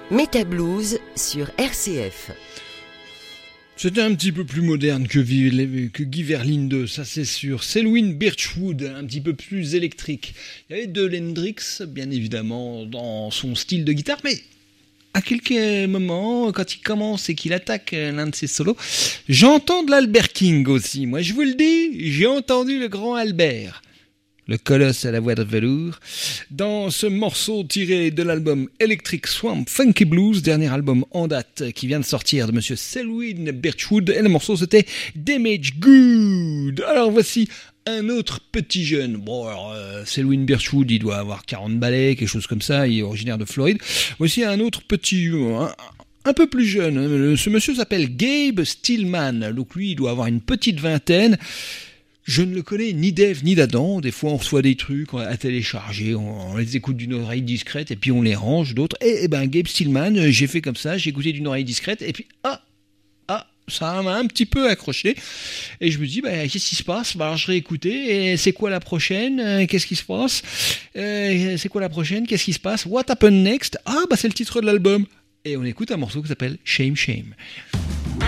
Metablues sur RCF. C'était un petit peu plus moderne que Guy Verlin 2, ça c'est sûr. Selwyn Birchwood, un petit peu plus électrique. Il y avait de l'Hendrix, bien évidemment, dans son style de guitare, mais à quelques moments, quand il commence et qu'il attaque l'un de ses solos, j'entends de l'Albert King aussi. Moi, je vous le dis, j'ai entendu le grand Albert. Le colosse à la voix de velours, dans ce morceau tiré de l'album Electric Swamp Funky Blues, dernier album en date qui vient de sortir de monsieur Selwyn Birchwood, et le morceau c'était Damage Good. Alors voici un autre petit jeune. Bon alors Selwyn Birchwood, il doit avoir 40 balais, quelque chose comme ça, il est originaire de Floride. Voici un autre petit... un peu plus jeune. Ce monsieur s'appelle Gabe Stillman, donc lui il doit avoir une petite vingtaine. Je ne le connais ni d'Ève ni d'Adam. Des fois, on reçoit des trucs à télécharger, on les écoute d'une oreille discrète et puis on les range. D'autres, et ben Gabe Stillman, j'ai fait comme ça, j'ai écouté d'une oreille discrète et puis ça m'a un petit peu accroché. Et je me dis, qu'est-ce qui se passe ? Alors je réécoutais. Et c'est quoi la prochaine ? Qu'est-ce qui se passe ? C'est quoi la prochaine ? Qu'est-ce qui se passe ? What happened next ? C'est le titre de l'album. Et on écoute un morceau qui s'appelle Shame Shame.